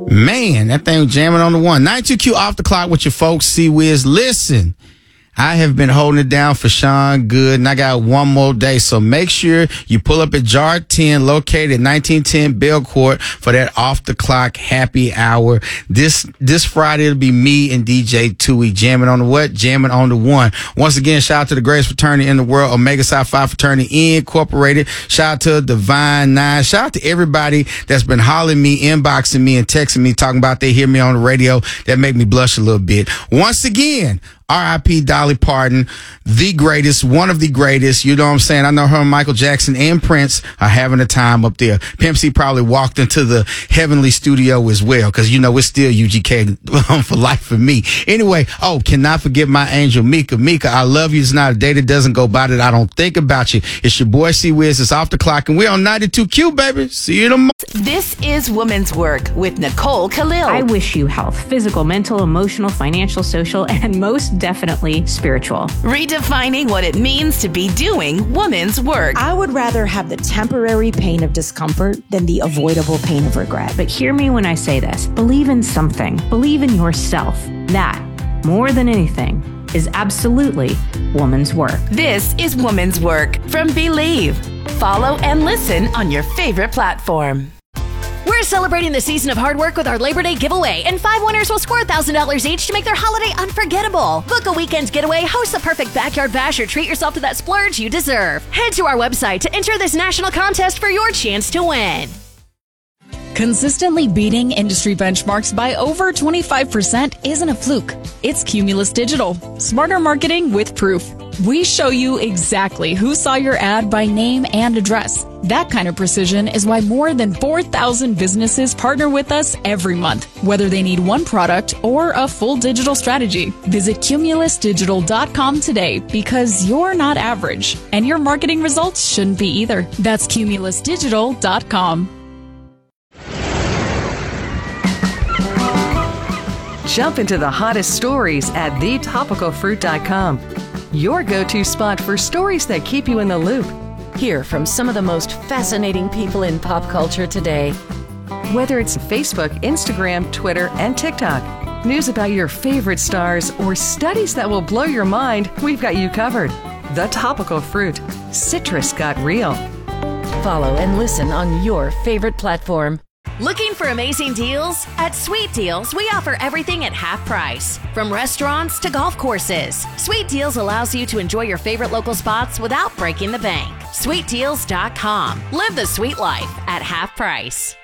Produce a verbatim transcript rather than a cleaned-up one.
Man, that thing was jamming on the one. ninety-two Q off the clock with your folks, C-Wiz. Listen, I have been holding it down for Sean Good, and I got one more day. So make sure you pull up at Jar ten, located at nineteen ten Bell Court, for that off-the-clock happy hour. This this Friday, it'll be me and D J Tui jamming on the what? Jamming on the one. Once again, shout out to the greatest fraternity in the world, Omega Psi Phi Fraternity Incorporated. Shout out to Divine Nine. Shout out to everybody that's been hollering me, inboxing me, and texting me, talking about they hear me on the radio. That make me blush a little bit. Once again, R I P Dolly Parton, the greatest, one of the greatest. You know what I'm saying? I know her and Michael Jackson and Prince are having a time up there. Pimp C probably walked into the heavenly studio as well, because, you know, it's still U G K for life for me. Anyway, oh, cannot forget my angel, Mika. Mika, I love you. It's not a day that doesn't go by that I don't think about you. It's your boy C-Wiz. It's off the clock, and we're on ninety-two Q, baby. See you tomorrow. This is Woman's Work with Nicole Khalil. I wish you health, physical, mental, emotional, financial, social, and most definitely spiritual. Redefining what it means to be doing woman's work. I would rather have the temporary pain of discomfort than the avoidable pain of regret. But hear me when I say this. Believe in something. Believe in yourself. That, more than anything, is absolutely woman's work. This is Woman's Work from Believe. Follow and listen on your favorite platform. We're celebrating the season of hard work with our Labor Day giveaway, and five winners will score one thousand dollars each to make their holiday unforgettable. Book a weekend getaway, host the perfect backyard bash, or treat yourself to that splurge you deserve. Head to our website to enter this national contest for your chance to win. Consistently beating industry benchmarks by over twenty-five percent isn't a fluke. It's Cumulus Digital. Smarter marketing with proof. We show you exactly who saw your ad by name and address. That kind of precision is why more than four thousand businesses partner with us every month, whether they need one product or a full digital strategy. Visit cumulus digital dot com today, because you're not average, and your marketing results shouldn't be either. That's cumulus digital dot com. Jump into the hottest stories at the topical fruit dot com. Your go-to spot for stories that keep you in the loop. Hear from some of the most fascinating people in pop culture today. Whether it's Facebook, Instagram, Twitter, and TikTok, news about your favorite stars, or studies that will blow your mind, we've got you covered. The Topical Fruit. Citrus got real. Follow and listen on your favorite platform. Looking for amazing deals? At Sweet Deals, we offer everything at half price. From restaurants to golf courses, Sweet Deals allows you to enjoy your favorite local spots without breaking the bank. sweet deals dot com. Live the sweet life at half price.